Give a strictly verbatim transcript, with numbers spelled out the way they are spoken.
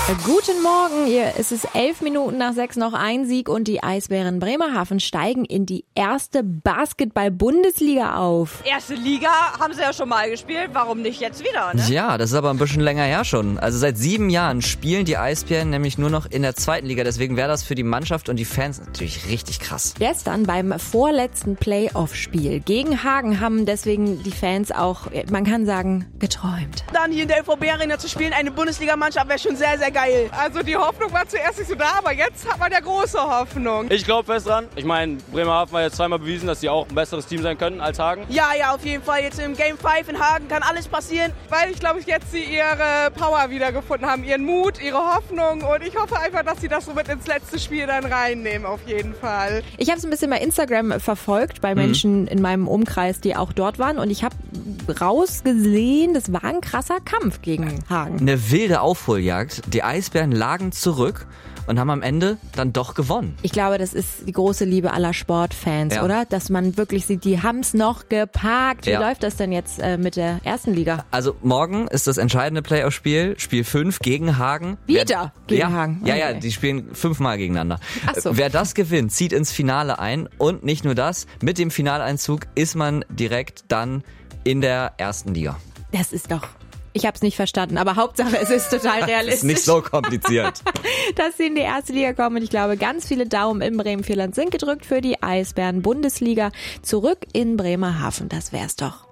Guten Morgen, hier ist es elf Minuten nach sechs, noch ein Sieg und die Eisbären Bremerhaven steigen in die erste Basketball-Bundesliga auf. Erste Liga haben sie ja schon mal gespielt, warum nicht jetzt wieder, ne? Ja, das ist aber ein bisschen länger her schon. Also seit sieben Jahren spielen die Eisbären nämlich nur noch in der zweiten Liga, deswegen wäre das für die Mannschaft und die Fans natürlich richtig krass. Gestern beim vorletzten Playoff-Spiel gegen Hagen haben deswegen die Fans auch, man kann sagen, geträumt. Dann hier in der F V B-Arena zu spielen, eine Bundesligamannschaft, wäre schon sehr, sehr geil. Also die Hoffnung war zuerst nicht so da, aber jetzt hat man ja große Hoffnung. Ich glaube fest dran. Ich meine, Bremerhaven hat jetzt zweimal bewiesen, dass sie auch ein besseres Team sein können als Hagen. Ja, ja, auf jeden Fall. Jetzt im Game fünf in Hagen kann alles passieren. Weil ich glaube, jetzt sie ihre Power wiedergefunden haben, ihren Mut, ihre Hoffnung. Und ich hoffe einfach, dass sie das so mit ins letzte Spiel dann reinnehmen, auf jeden Fall. Ich habe es ein bisschen bei Instagram verfolgt, bei Menschen mhm. in meinem Umkreis, die auch dort waren. Und ich habe rausgesehen, das war ein krasser Kampf gegen Hagen. Eine wilde Aufholjagd. Die Eisbären lagen zurück und haben am Ende dann doch gewonnen. Ich glaube, das ist die große Liebe aller Sportfans, ja. oder? Dass man wirklich sieht, die haben es noch gepackt. Wie ja. läuft das denn jetzt äh, mit der ersten Liga? Also morgen ist das entscheidende Playoff-Spiel, Spiel fünf gegen Hagen. Wieder Wer, gegen ja, Hagen? Okay. Ja, ja, okay. die spielen fünfmal gegeneinander. Ach so. Wer das gewinnt, zieht ins Finale ein und nicht nur das, mit dem Finaleinzug ist man direkt dann in der ersten Liga. Das ist doch... Ich habe es nicht verstanden, aber Hauptsache, es ist total realistisch. Ist nicht so kompliziert. Dass sie in die erste Liga kommen und ich glaube, ganz viele Daumen im Bremen-Vierland sind gedrückt für die Eisbären Bundesliga. Zurück in Bremerhaven, das wär's doch.